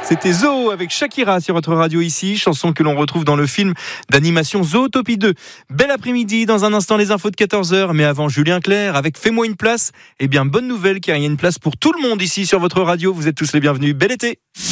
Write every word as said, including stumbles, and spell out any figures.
C'était Zoo avec Shakira sur votre radio ici, chanson que l'on retrouve dans le film d'animation Zootopie deux. Bel après-midi, dans un instant les infos de quatorze heures, mais avant Julien Clerc avec Fais-moi une place. Eh bien bonne nouvelle car il y a une place pour tout le monde ici sur votre radio, vous êtes tous les bienvenus, bel été.